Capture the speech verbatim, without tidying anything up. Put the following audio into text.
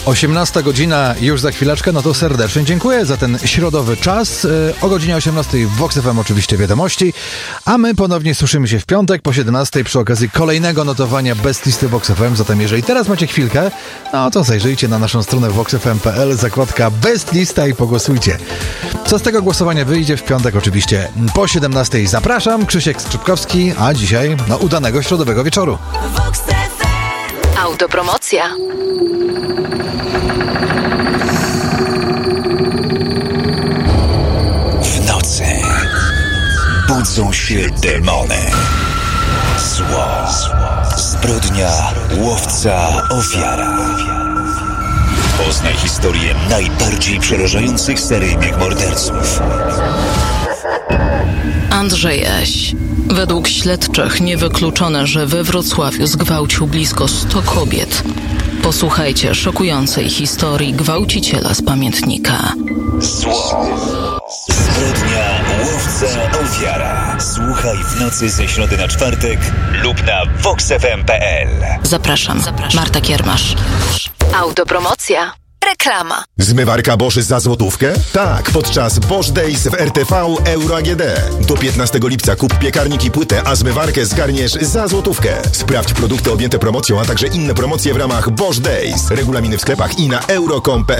osiemnasta godzina już za chwileczkę, no to serdecznie dziękuję za ten środowy czas. O godzinie osiemnastej w Vox F M oczywiście wiadomości, a my ponownie słyszymy się w piątek po siedemnastej przy okazji kolejnego notowania Best Listy Vox F M. Zatem jeżeli teraz macie chwilkę, no to zajrzyjcie na naszą stronę vox f m kropka p l, zakładka Best Lista i pogłosujcie. Co z tego głosowania wyjdzie w piątek oczywiście po siedemnastej. Zapraszam, Krzysiek Skrzypkowski, a dzisiaj no udanego środowego wieczoru. Autopromocja. W nocy budzą się demony. Zło, zbrodnia, łowca, ofiara. Poznaj historię najbardziej przerażających seryjnych morderców. Andrzej Eś. Według śledczych niewykluczone, że we Wrocławiu zgwałcił blisko sto kobiet. Posłuchajcie szokującej historii gwałciciela z pamiętnika. Zło, zbrodnia, łowca, ofiara. Słuchaj w nocy ze środy na czwartek lub na vox f m kropka p l. Zapraszam, Zapraszam. Marta Kiermasz. Autopromocja. Reklama. Zmywarka Bosch za złotówkę? Tak, podczas Bosch Days w R T V Euro A G D. Do piętnastego lipca kup piekarnik i płytę, a zmywarkę zgarniesz za złotówkę. Sprawdź produkty objęte promocją, a także inne promocje w ramach Bosch Days. Regulaminy w sklepach i na euro kropka com kropka p l.